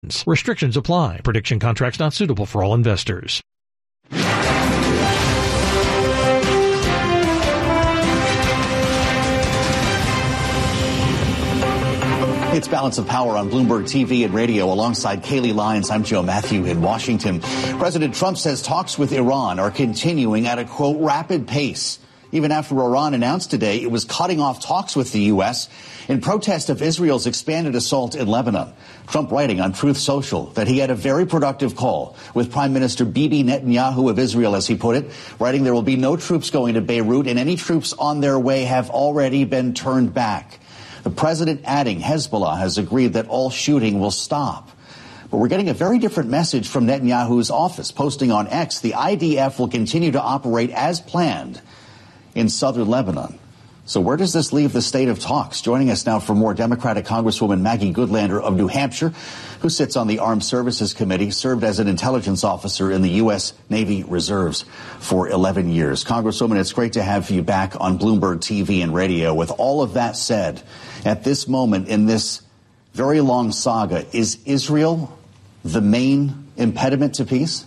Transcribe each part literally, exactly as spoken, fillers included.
Restrictions apply. Prediction contracts not suitable for all investors. It's Balance of Power on Bloomberg T V and radio. Alongside Kaylee Lyons, I'm Joe Matthew in Washington. President Trump says talks with Iran are continuing at a, quote, rapid pace. Even after Iran announced today it was cutting off talks with the U S in protest of Israel's expanded assault in Lebanon. Trump writing on Truth Social that he had a very productive call with Prime Minister Bibi Netanyahu of Israel, as he put it, writing there will be no troops going to Beirut and any troops on their way have already been turned back. The president adding Hezbollah has agreed that all shooting will stop. But we're getting a very different message from Netanyahu's office, posting on X, the I D F will continue to operate as planned in southern Lebanon. So where does this leave the state of talks? Joining us now for more, Democratic Congresswoman Maggie Goodlander of New Hampshire, who sits on the Armed Services Committee, served as an intelligence officer in the U S Navy Reserves for eleven years. Congresswoman, it's great to have you back on Bloomberg T V and radio. With all of that said, at this moment in this very long saga, is Israel the main impediment to peace?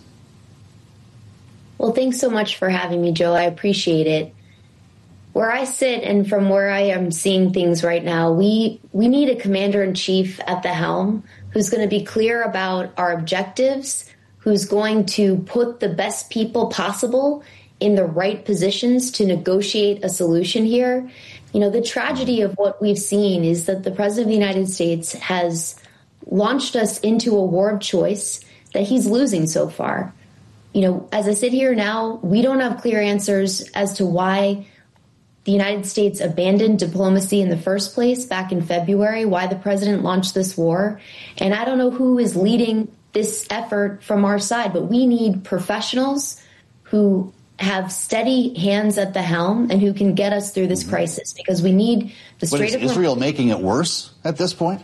Well, thanks so much for having me, Joe. I appreciate it. Where I sit and from where I am seeing things right now, we we need a commander-in-chief at the helm who's going to be clear about our objectives, who's going to put the best people possible in the right positions to negotiate a solution here. You know, the tragedy of what we've seen is that the President of the United States has launched us into a war of choice that he's losing so far. You know, as I sit here now, we don't have clear answers as to why the United States abandoned diplomacy in the first place back in February, why the president launched this war. And I don't know who is leading this effort from our side, but we need professionals who have steady hands at the helm and who can get us through this crisis, because we need the Strait of Hormuz. But is Israel making it worse at this point?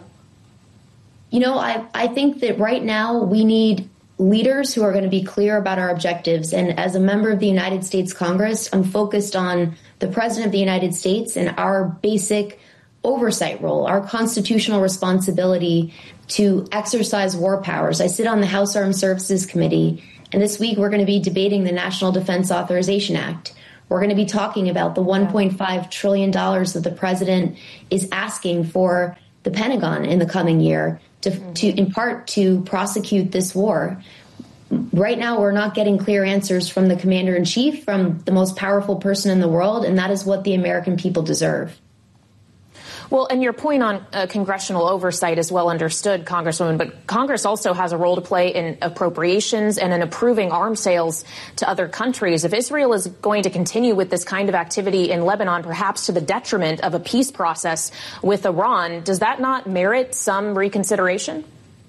You know, I, I think that right now we need leaders who are going to be clear about our objectives. And as a member of the United States Congress, I'm focused on the President of the United States and our basic oversight role, our constitutional responsibility to exercise war powers. I sit on the House Armed Services Committee, and this week we're going to be debating the National Defense Authorization Act. We're going to be talking about the one point five trillion dollars that the president is asking for the Pentagon in the coming year to, mm-hmm. to in part to prosecute this war. Right now, we're not getting clear answers from the commander-in-chief, from the most powerful person in the world, and that is what the American people deserve. Well, and your point on uh, congressional oversight is well understood, Congresswoman, but Congress also has a role to play in appropriations and in approving arms sales to other countries. If Israel is going to continue with this kind of activity in Lebanon, perhaps to the detriment of a peace process with Iran, does that not merit some reconsideration?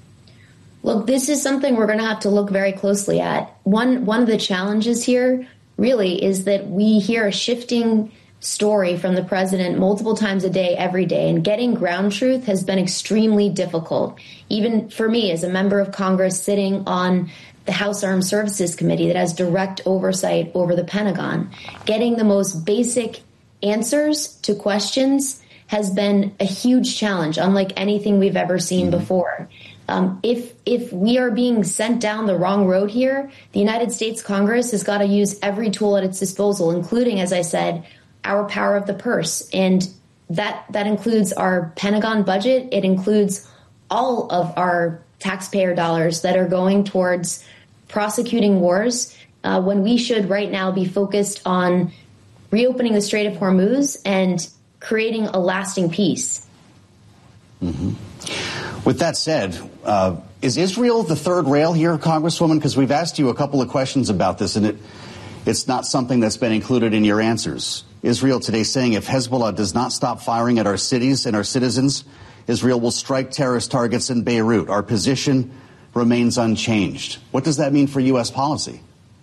Look, this is something we're going to have to look very closely at. One, one of the challenges here really is that we hear a shifting story from the president multiple times a day, every day, and getting ground truth has been extremely difficult. Even for me as a member of Congress sitting on the House Armed Services Committee that has direct oversight over the Pentagon, getting the most basic answers to questions has been a huge challenge, unlike anything we've ever seen mm-hmm. before. Um, if if we are being sent down the wrong road here, the United States Congress has got to use every tool at its disposal, including, as I said, our power of the purse. And that that includes our Pentagon budget. It includes all of our taxpayer dollars that are going towards prosecuting wars uh, when we should right now be focused on reopening the Strait of Hormuz and creating a lasting peace. Mm-hmm. With that said, uh, is Israel the third rail here, Congresswoman? Because we've asked you a couple of questions about this, and it it's not something that's been included in your answers. Israel today saying if Hezbollah does not stop firing at our cities and our citizens, Israel will strike terrorist targets in Beirut. Our position remains unchanged. What does that mean for U S policy?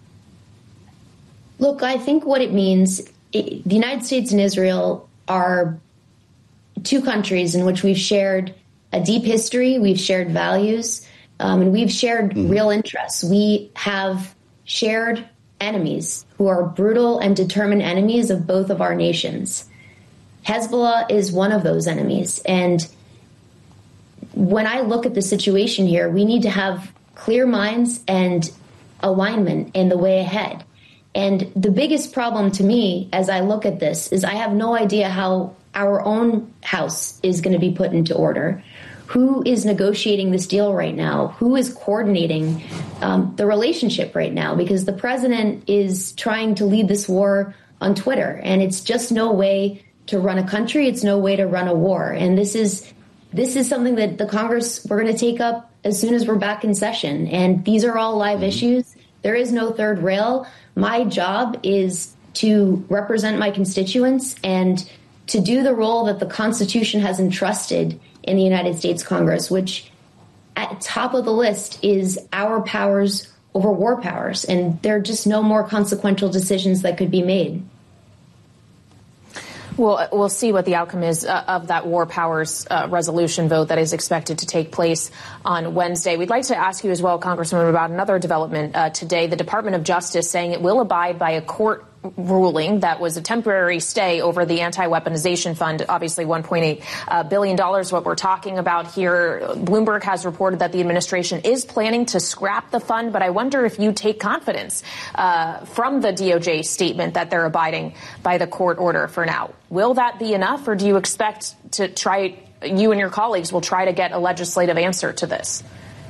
Look, I think what it means, it, the United States and Israel are two countries in which we've shared a deep history, we've shared values, um, and we've shared mm-hmm. real interests. We have shared enemies who are brutal and determined enemies of both of our nations. Hezbollah is one of those enemies, and when I look at the situation here, we need to have clear minds and alignment in the way ahead. And the biggest problem to me as I look at this is I have no idea how our own house is going to be put into order. Who is negotiating this deal right now? Who is coordinating um, the relationship right now? Because the president is trying to lead this war on Twitter, and it's just no way to run a country. It's no way to run a war. And this is this is something that the Congress, we're going to take up as soon as we're back in session. And these are all live issues. There is no third rail. My job is to represent my constituents and to do the role that the Constitution has entrusted in the United States Congress, which at top of the list is our powers over war powers. And there are just no more consequential decisions that could be made. Well, we'll see what the outcome is uh, of that war powers uh, resolution vote that is expected to take place on Wednesday. We'd like to ask you as well, Congresswoman, about another development uh, today. The Department of Justice saying it will abide by a court ruling that was a temporary stay over the anti-weaponization fund, obviously one point eight uh, billion dollars, what we're talking about here. Bloomberg has reported that the administration is planning to scrap the fund, but I wonder if you take confidence uh, from the D O J statement that they're abiding by the court order for now. Will that be enough, or do you expect to try, you and your colleagues will try to get a legislative answer to this?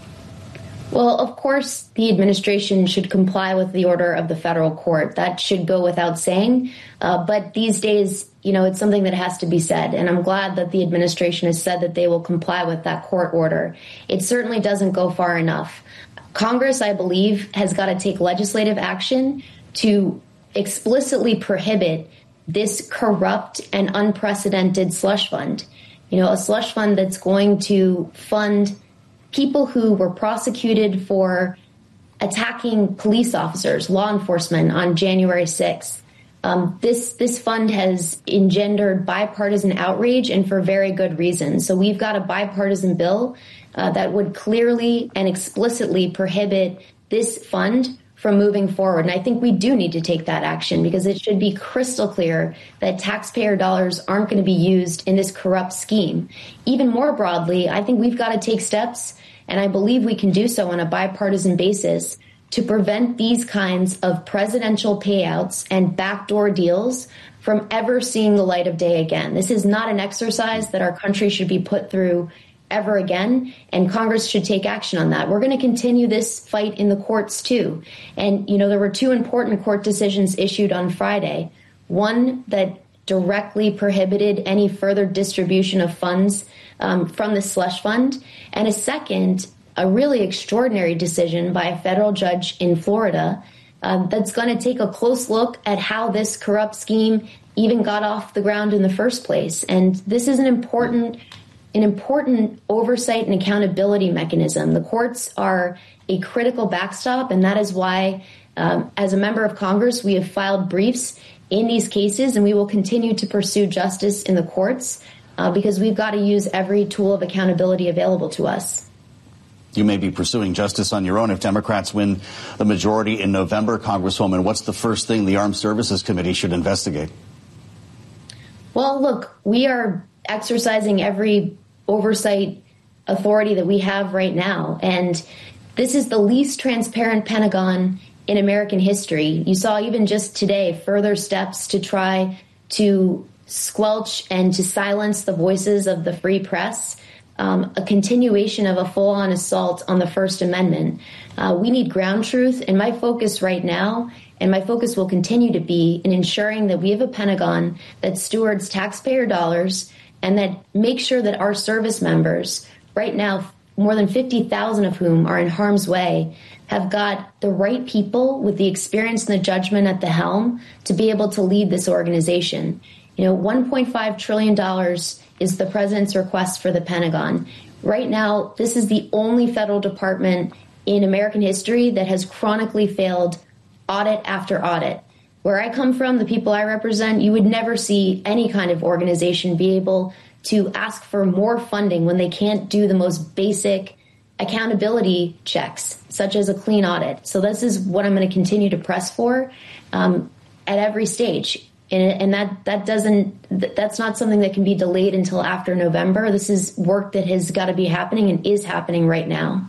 Well, of course, the administration should comply with the order of the federal court. That should go without saying. Uh, but these days, you know, it's something that has to be said. And I'm glad that the administration has said that they will comply with that court order. It certainly doesn't go far enough. Congress, I believe, has got to take legislative action to explicitly prohibit this corrupt and unprecedented slush fund. You know, a slush fund that's going to fund people who were prosecuted for attacking police officers, law enforcement on January sixth. Um, this this fund has engendered bipartisan outrage, and for very good reason. So we've got a bipartisan bill uh, that would clearly and explicitly prohibit this fund from moving forward. And I think we do need to take that action because it should be crystal clear that taxpayer dollars aren't going to be used in this corrupt scheme. Even more broadly, I think we've got to take steps, and I believe we can do so on a bipartisan basis, to prevent these kinds of presidential payouts and backdoor deals from ever seeing the light of day again. This is not an exercise that our country should be put through ever again, and Congress should take action on that. We're going to continue this fight in the courts, too. And, you know, there were two important court decisions issued on Friday. One that directly prohibited any further distribution of funds um, from the slush fund, and a second, a really extraordinary decision by a federal judge in Florida uh, that's going to take a close look at how this corrupt scheme even got off the ground in the first place. And this is an important an important oversight and accountability mechanism. The courts are a critical backstop, and that is why, um, as a member of Congress, we have filed briefs in these cases, and we will continue to pursue justice in the courts uh, because we've got to use every tool of accountability available to us. You may be pursuing justice on your own if Democrats win the majority in November. Congresswoman, what's the first thing the Armed Services Committee should investigate? Well, look, we are exercising every oversight authority that we have right now. And this is the least transparent Pentagon in American history. You saw even just today further steps to try to squelch and to silence the voices of the free press, um, a continuation of a full-on assault on the First Amendment. Uh, we need ground truth, and my focus right now, and my focus will continue to be in ensuring that we have a Pentagon that stewards taxpayer dollars and that makes sure that our service members, right now, more than fifty thousand of whom are in harm's way, have got the right people with the experience and the judgment at the helm to be able to lead this organization. You know, one point five trillion dollars is the president's request for the Pentagon. Right now, this is the only federal department in American history that has chronically failed audit after audit. Where I come from, the people I represent, you would never see any kind of organization be able to ask for more funding when they can't do the most basic accountability checks, such as a clean audit. So this is what I'm going to continue to press for um, at every stage. And, and that, that doesn't, that's not something that can be delayed until after November. This is work that has got to be happening and is happening right now.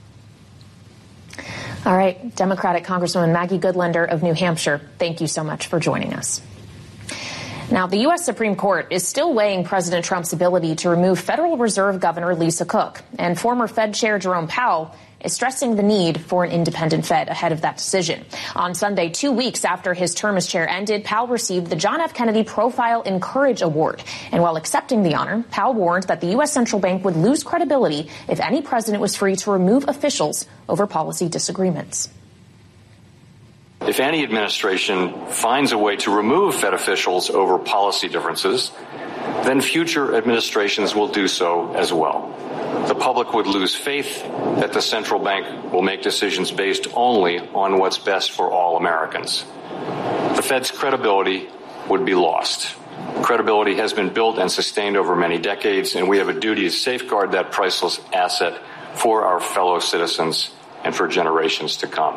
All right. Democratic Congresswoman Maggie Goodlander of New Hampshire, thank you so much for joining us. Now, the U S Supreme Court is still weighing President Trump's ability to remove Federal Reserve Governor Lisa Cook, and former Fed Chair Jerome Powell is stressing the need for an independent Fed ahead of that decision. On Sunday, two weeks after his term as chair ended, Powell received the John F. Kennedy Profile in Courage Award. And while accepting the honor, Powell warned that the U S central bank would lose credibility if any president was free to remove officials over policy disagreements. If any administration finds a way to remove Fed officials over policy differences, then future administrations will do so as well. The public would lose faith that the central bank will make decisions based only on what's best for all Americans. The Fed's credibility would be lost. Credibility has been built and sustained over many decades, and we have a duty to safeguard that priceless asset for our fellow citizens and for generations to come.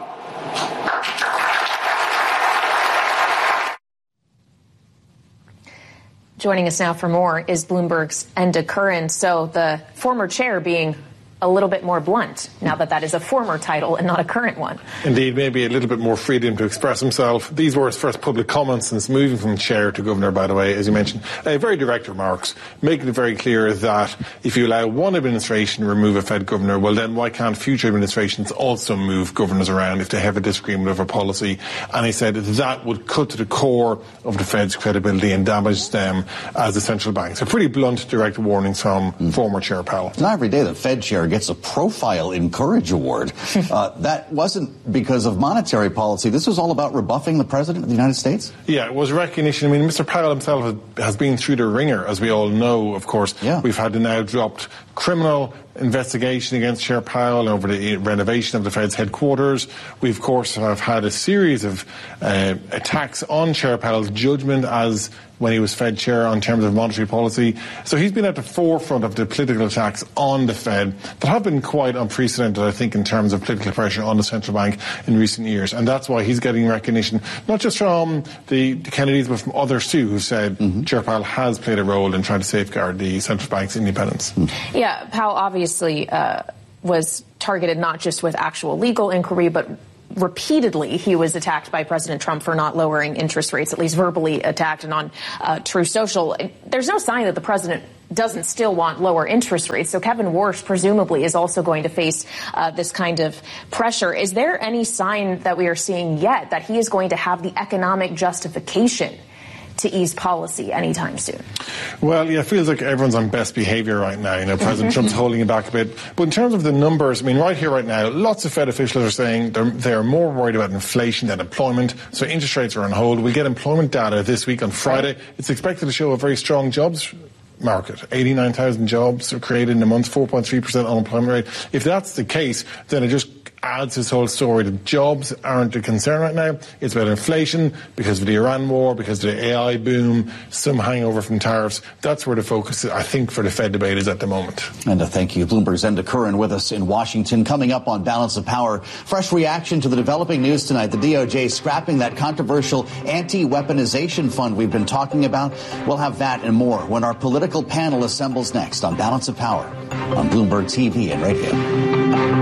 Joining us now for more is Bloomberg's Enda Curran. So the former chair being a little bit more blunt now that that is a former title and not a current one. Indeed, maybe a little bit more freedom to express himself. These were his first public comments since moving from chair to governor, by the way, as you mentioned. Uh, very direct remarks, making it very clear that if you allow one administration to remove a Fed governor, well then why can't future administrations also move governors around if they have a disagreement over policy? And he said that would cut to the core of the Fed's credibility and damage them as a central bank. So pretty blunt, direct warnings from mm. former Chair Powell. Not every day the Fed chair gets a Profile in Courage Award. Uh, that wasn't because of monetary policy. This was all about rebuffing the president of the United States? Yeah, it was recognition. I mean, Mister Powell himself has, has been through the ringer, as we all know, of course. Yeah. We've had the now dropped criminal investigation against Chair Powell over the renovation of the Fed's headquarters. We, of course, have had a series of uh, attacks on Chair Powell's judgment as when he was Fed chair on terms of monetary policy. So he's been at the forefront of the political attacks on the Fed that have been quite unprecedented, I think, in terms of political pressure on the central bank in recent years. And that's why he's getting recognition, not just from the, the Kennedys, but from others too, who said mm-hmm. Chair Powell has played a role in trying to safeguard the central bank's independence. Mm-hmm. Yeah, Powell obviously uh, was targeted not just with actual legal inquiry, but repeatedly he was attacked by President Trump for not lowering interest rates, at least verbally attacked, and on uh, Truth Social. There's no sign that the president doesn't still want lower interest rates. So Kevin Warsh presumably is also going to face uh, this kind of pressure. Is there any sign that we are seeing yet that he is going to have the economic justification to ease policy anytime soon? Well, yeah, it feels like everyone's on best behaviour right now. You know, President Trump's holding it back a bit. But in terms of the numbers, I mean, right here, right now, lots of Fed officials are saying they're, they're more worried about inflation than employment. So interest rates are on hold. We get employment data this week on Friday. It's expected to show a very strong jobs market. eighty-nine thousand jobs are created in a month, four point three percent unemployment rate. If that's the case, then it just adds this whole story that jobs aren't a concern right now. It's about inflation because of the Iran war, because of the A I boom, some hangover from tariffs. That's where the focus, I think, for the Fed debate is at the moment. And uh, thank you. Bloomberg's Enda Curran with us in Washington. Coming up on Balance of Power, fresh reaction to the developing news tonight. The D O J scrapping that controversial anti-weaponization fund we've been talking about. We'll have that and more when our political panel assembles next on Balance of Power on Bloomberg T V and radio.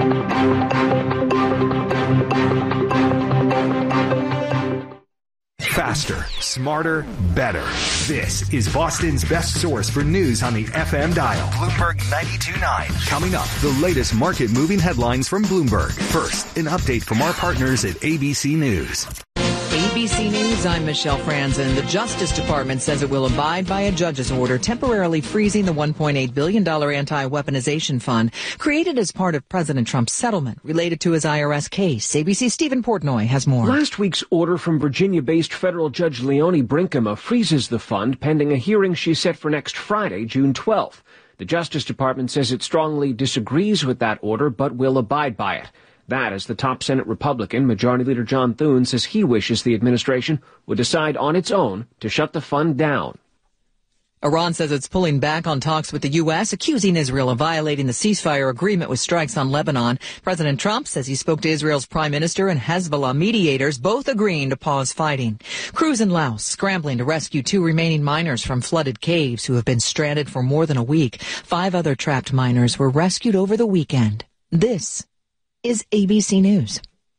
Faster, smarter, better. This is Boston's best source for news on the F M dial. Bloomberg ninety-two point nine. Coming up, the latest market-moving headlines from Bloomberg. First, an update from our partners at A B C News. A B C News, I'm Michelle Franzen. The Justice Department says it will abide by a judge's order temporarily freezing the one point eight billion dollars anti-weaponization fund created as part of President Trump's settlement related to his I R S case. A B C's Stephen Portnoy has more. Last week's order from Virginia-based federal judge Leonie Brinkema freezes the fund pending a hearing she's set for next Friday, June twelfth. The Justice Department says it strongly disagrees with that order but will abide by it. That as the top Senate Republican, Majority Leader John Thune, says he wishes the administration would decide on its own to shut the fund down. Iran says it's pulling back on talks with the U S, accusing Israel of violating the ceasefire agreement with strikes on Lebanon. President Trump says he spoke to Israel's prime minister and Hezbollah mediators, both agreeing to pause fighting. Crews in Laos scrambling to rescue two remaining miners from flooded caves who have been stranded for more than a week. Five other trapped miners were rescued over the weekend. This is A B C News.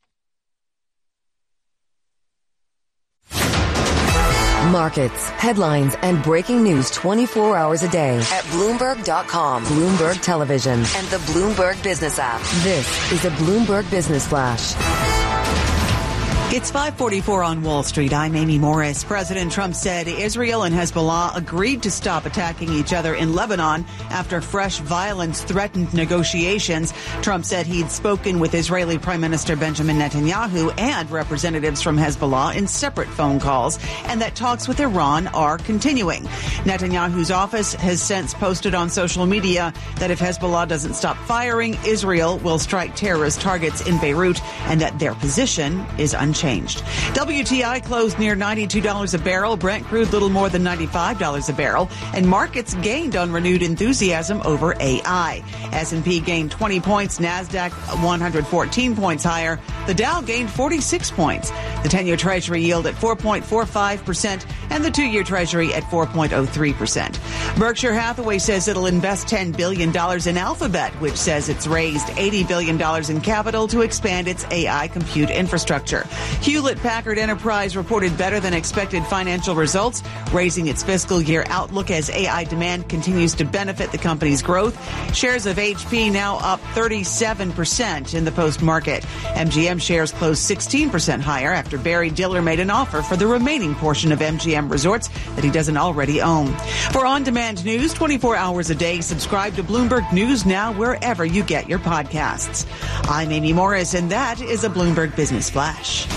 Markets, headlines, and breaking news twenty-four hours a day at Bloomberg dot com, Bloomberg Television, and the Bloomberg Business app. This is a Bloomberg Business Flash. It's five forty-four on Wall Street. I'm Amy Morris. President Trump said Israel and Hezbollah agreed to stop attacking each other in Lebanon after fresh violence threatened negotiations. Trump said he'd spoken with Israeli Prime Minister Benjamin Netanyahu and representatives from Hezbollah in separate phone calls, and that talks with Iran are continuing. Netanyahu's office has since posted on social media that if Hezbollah doesn't stop firing, Israel will strike terrorist targets in Beirut, and that their position is unchanged. Changed. W T I closed near ninety-two dollars a barrel, Brent crude little more than ninety-five dollars a barrel, and markets gained on renewed enthusiasm over A I. S and P gained twenty points, NASDAQ one hundred fourteen points higher, the Dow gained forty-six points, the ten-year Treasury yield at four point four five percent, and the two-year Treasury at four point oh three percent. Berkshire Hathaway says it'll invest ten billion dollars in Alphabet, which says it's raised eighty billion dollars in capital to expand its A I compute infrastructure. Hewlett-Packard Enterprise reported better than expected financial results, raising its fiscal year outlook as A I demand continues to benefit the company's growth. Shares of H P now up thirty-seven percent in the post-market. M G M shares closed sixteen percent higher after Barry Diller made an offer for the remaining portion of M G M Resorts that he doesn't already own. For on-demand news twenty-four hours a day, subscribe to Bloomberg News Now wherever you get your podcasts. I'm Amy Morris, and that is a Bloomberg Business Flash.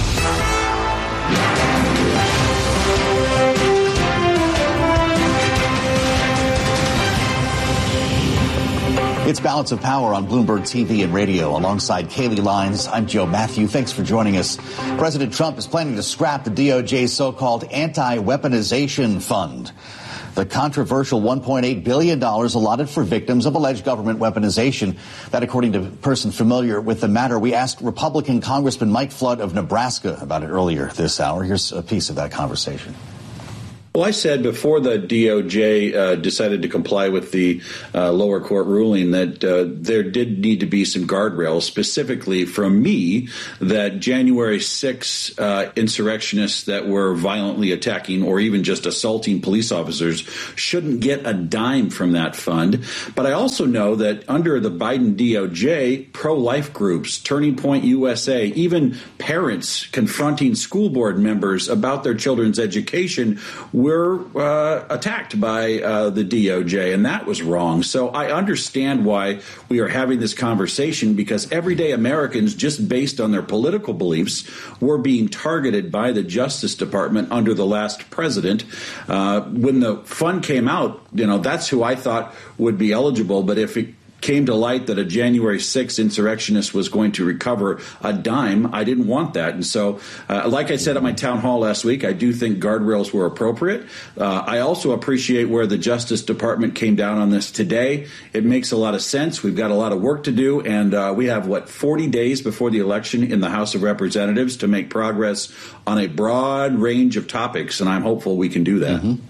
It's Balance of Power on Bloomberg T V and radio. Alongside Kaylee Lyons, I'm Joe Matthew. Thanks for joining us. President Trump is planning to scrap the D O J's so-called anti-weaponization fund. The controversial one point eight billion dollars allotted for victims of alleged government weaponization. That, according to a person familiar with the matter, we asked Republican Congressman Mike Flood of Nebraska about it earlier this hour. Here's a piece of that conversation. Well, I said before the D O J uh, decided to comply with the uh, lower court ruling that uh, there did need to be some guardrails, specifically from me, that January sixth uh, insurrectionists that were violently attacking or even just assaulting police officers shouldn't get a dime from that fund. But I also know that under the Biden D O J, pro-life groups, Turning Point U S A, even parents confronting school board members about their children's education were uh, attacked by uh, the D O J, and that was wrong. So I understand why we are having this conversation, because everyday Americans, just based on their political beliefs, were being targeted by the Justice Department under the last president. Uh, when the fund came out, you know, that's who I thought would be eligible. But if it came to light that a January sixth insurrectionist was going to recover a dime, I didn't want that. And so, uh, like I said at my town hall last week, I do think guardrails were appropriate. Uh, I also appreciate where the Justice Department came down on this today. It makes a lot of sense. We've got a lot of work to do, and uh, we have, what, forty days before the election in the House of Representatives to make progress on a broad range of topics, and I'm hopeful we can do that. Mm-hmm.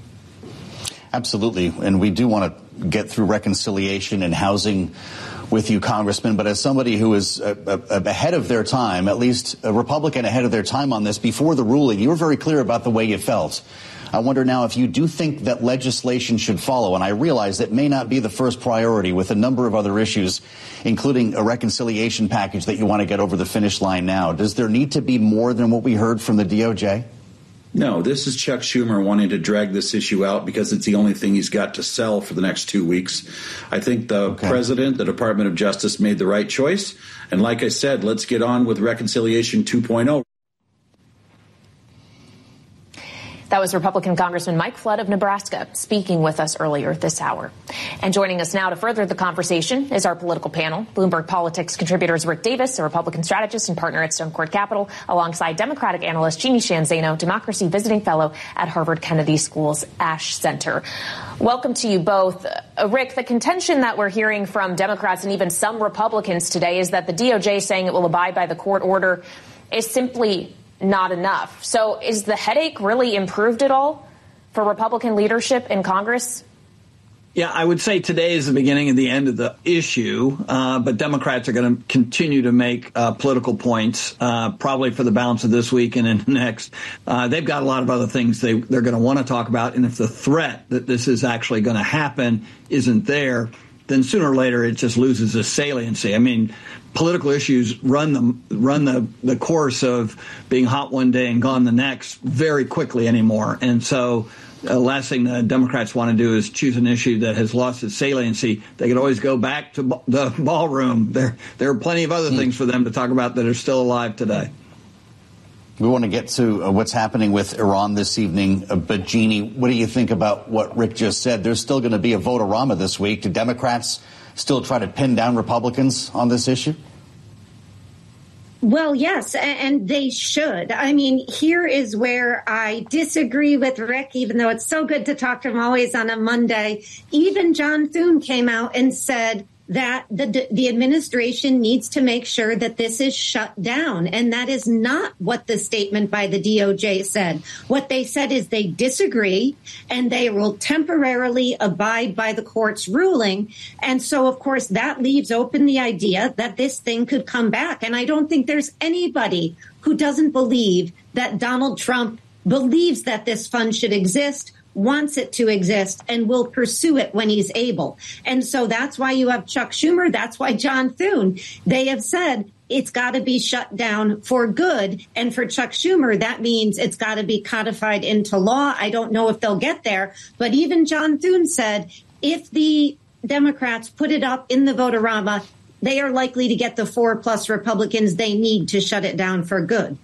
Absolutely, and we do want to get through reconciliation and housing with you, Congressman, but as somebody who is uh, uh, ahead of their time, at least a Republican ahead of their time on this, before the ruling, you were very clear about the way you felt. I wonder now if you do think that legislation should follow, and I realize that may not be the first priority with a number of other issues, including a reconciliation package that you want to get over the finish line now. Does there need to be more than what we heard from the D O J? No, this is Chuck Schumer wanting to drag this issue out because it's the only thing he's got to sell for the next two weeks. I think the okay. president, the Department of Justice, made the right choice. And like I said, let's get on with Reconciliation two point oh. That was Republican Congressman Mike Flood of Nebraska speaking with us earlier this hour. And joining us now to further the conversation is our political panel. Bloomberg Politics contributors Rick Davis, a Republican strategist and partner at Stone Court Capital, alongside Democratic analyst Jeannie Sheehan Zaino, Democracy visiting fellow at Harvard Kennedy School's Ash Center. Welcome to you both. Uh, Rick, the contention that we're hearing from Democrats and even some Republicans today is that the D O J saying it will abide by the court order is simply not enough. So is the headache really improved at all for Republican leadership in Congress? Yeah, I would say today is the beginning of the end of the issue, uh, but Democrats are going to continue to make uh, political points, uh, probably for the balance of this week and into next. Uh, they've got a lot of other things they, they're going to want to talk about, and if the threat that this is actually going to happen isn't there, then sooner or later it just loses its saliency. I mean, political issues run the run the, the course of being hot one day and gone the next very quickly anymore. And so the last thing the Democrats want to do is choose an issue that has lost its saliency. They could always go back to the ballroom. There, there are plenty of other things for them to talk about that are still alive today. We want to get to uh, what's happening with Iran this evening. Uh, but, Jeannie, what do you think about what Rick just said? There's still going to be a vote-a-rama this week. Do Democrats still try to pin down Republicans on this issue? Well, yes, and they should. I mean, here is where I disagree with Rick, even though it's so good to talk to him always on a Monday. Even John Thune came out and said that the the administration needs to make sure that this is shut down. And that is not what the statement by the D O J said. What they said is they disagree and they will temporarily abide by the court's ruling. And so, of course, that leaves open the idea that this thing could come back. And I don't think there's anybody who doesn't believe that Donald Trump believes that this fund should exist, wants it to exist, and will pursue it when he's able. And so that's why you have Chuck Schumer. That's why John Thune. They have said it's got to be shut down for good. And for Chuck Schumer, that means it's got to be codified into law. I don't know if they'll get there. But even John Thune said if the Democrats put it up in the vote-a-rama, they are likely to get the four plus Republicans they need to shut it down for good.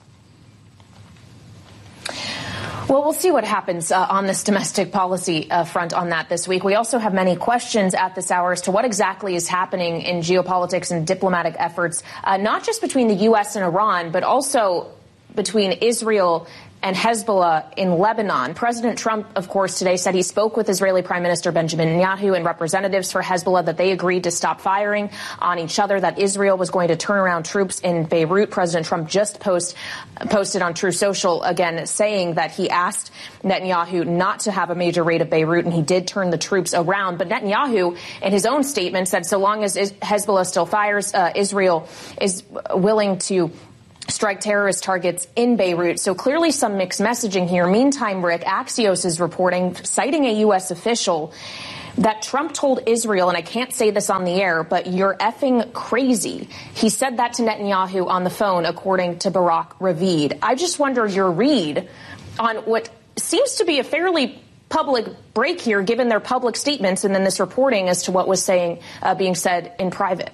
Well, we'll see what happens uh, on this domestic policy uh, front on that this week. We also have many questions at this hour as to what exactly is happening in geopolitics and diplomatic efforts, uh, not just between the U S and Iran, but also between Israel and Hezbollah in Lebanon. President Trump, of course, today said he spoke with Israeli Prime Minister Benjamin Netanyahu and representatives for Hezbollah that they agreed to stop firing on each other, that Israel was going to turn around troops in Beirut. President Trump just post, posted on True Social again saying that he asked Netanyahu not to have a major raid of Beirut, and he did turn the troops around. But Netanyahu, in his own statement, said so long as Hezbollah still fires, uh, Israel is willing to strike terrorist targets in Beirut. So clearly some mixed messaging here. Meantime, Rick, Axios is reporting, citing a U S official, that Trump told Israel, and I can't say this on the air, but you're effing crazy. He said that to Netanyahu on the phone, according to Barak Ravid. I just wonder your read on what seems to be a fairly public break here, given their public statements and then this reporting as to what was saying, uh, being said in private.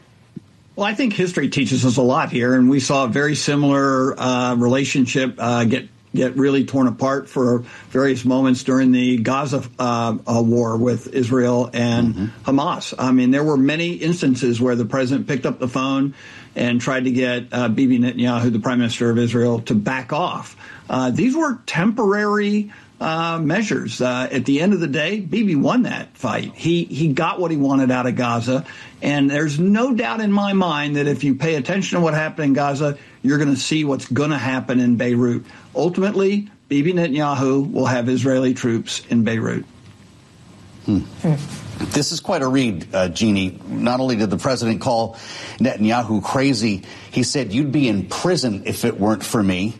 Well, I think history teaches us a lot here, and we saw a very similar uh, relationship uh, get get really torn apart for various moments during the Gaza uh, uh, war with Israel and mm-hmm. Hamas. I mean, there were many instances where the president picked up the phone and tried to get uh, Bibi Netanyahu, the prime minister of Israel, to back off. Uh, these were temporary Uh, measures. Uh, at the end of the day, Bibi won that fight. He he got what he wanted out of Gaza. And there's no doubt in my mind that if you pay attention to what happened in Gaza, you're going to see what's going to happen in Beirut. Ultimately, Bibi Netanyahu will have Israeli troops in Beirut. Hmm. Hmm. This is quite a read, uh, Jeannie. Not only did the president call Netanyahu crazy, he said, "You'd be in prison if it weren't for me.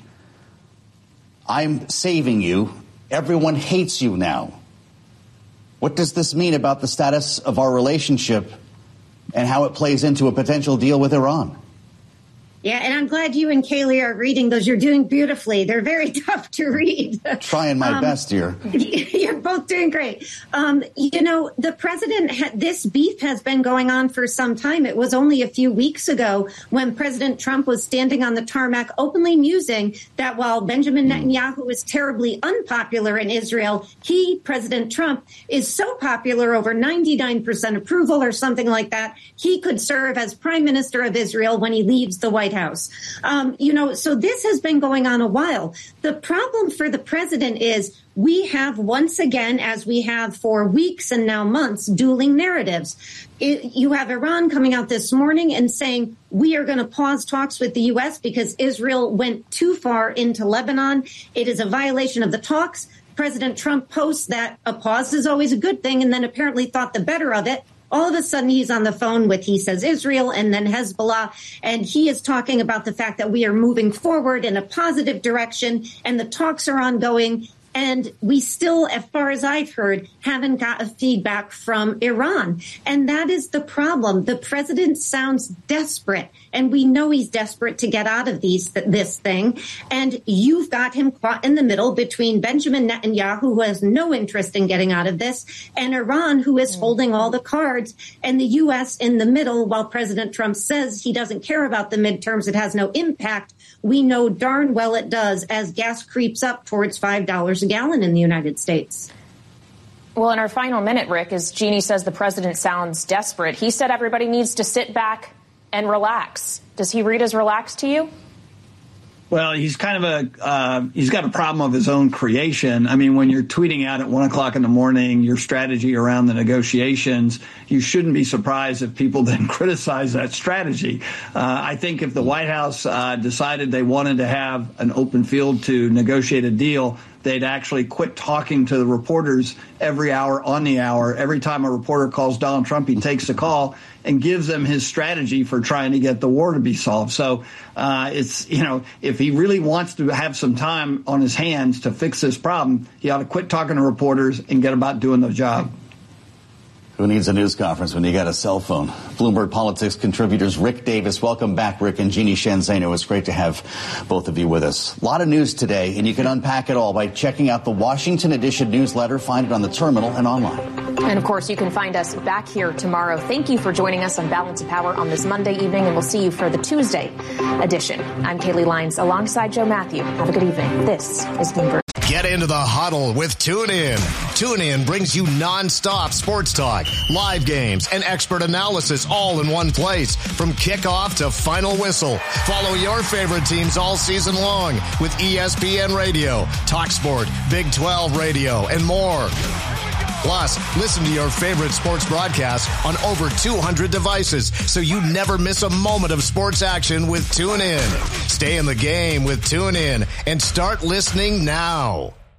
I'm saving you. Everyone hates you now." What does this mean about the status of our relationship and how it plays into a potential deal with Iran? Yeah, and I'm glad you and Kaylee are reading those. You're doing beautifully. They're very tough to read. Trying my um, best, dear. You're both doing great. Um, you know, the president, ha- this beef has been going on for some time. It was only a few weeks ago when President Trump was standing on the tarmac openly musing that while Benjamin Netanyahu is terribly unpopular in Israel, he, President Trump, is so popular, over ninety-nine percent approval or something like that, he could serve as prime minister of Israel when he leaves the White House. Um, you know, so this has been going on a while. The problem for the president is we have once again, as we have for weeks and now months, dueling narratives. It, you have Iran coming out this morning and saying we are going to pause talks with the U S because Israel went too far into Lebanon. It is a violation of the talks. President Trump posts that a pause is always a good thing and then apparently thought the better of it. All of a sudden, he's on the phone with, he says, Israel and then Hezbollah, and he is talking about the fact that we are moving forward in a positive direction and the talks are ongoing. And we still, as far as I've heard, haven't got a feedback from Iran. And that is the problem. The president sounds desperate, and we know he's desperate to get out of these this thing. And you've got him caught in the middle between Benjamin Netanyahu, who has no interest in getting out of this, and Iran, who is holding all the cards, and the U S in the middle. While President Trump says he doesn't care about the midterms, it has no impact, we know darn well it does as gas creeps up towards five dollars a gallon in the United States. Well, in our final minute, Rick, as Jeannie says, the president sounds desperate. He said everybody needs to sit back and relax. Does he read as relaxed to you? Well, he's kind of a uh, he's got a problem of his own creation. I mean, when you're tweeting out at one o'clock in the morning your strategy around the negotiations, you shouldn't be surprised if people then criticize that strategy. Uh, I think if the White House uh, decided they wanted to have an open field to negotiate a deal, they'd actually quit talking to the reporters every hour on the hour. Every time a reporter calls Donald Trump, he takes the call and gives them his strategy for trying to get the war to be solved. So uh, it's, you know, if he really wants to have some time on his hands to fix this problem, he ought to quit talking to reporters and get about doing the job. Who needs a news conference when you got a cell phone? Bloomberg Politics contributors Rick Davis. Welcome back, Rick, and Jeannie Sheehan Zaino. It's great to have both of you with us. A lot of news today, and you can unpack it all by checking out the Washington Edition newsletter. Find it on the terminal and online. And, of course, you can find us back here tomorrow. Thank you for joining us on Balance of Power on this Monday evening, and we'll see you for the Tuesday edition. I'm Kaylee Lyons alongside Joe Matthew. Have a good evening. This is Bloomberg. Get into the huddle with TuneIn. TuneIn brings you nonstop sports talk, live games, and expert analysis all in one place. From kickoff to final whistle. Follow your favorite teams all season long with E S P N Radio, TalkSport, Big twelve Radio, and more. Plus, listen to your favorite sports broadcasts on over two hundred devices so you never miss a moment of sports action with TuneIn. Stay in the game with TuneIn and start listening now.